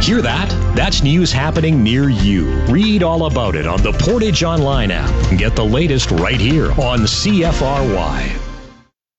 Hear that? That's news happening near you. Read all about it on the Portage Online app. Get the latest right here on CFRY.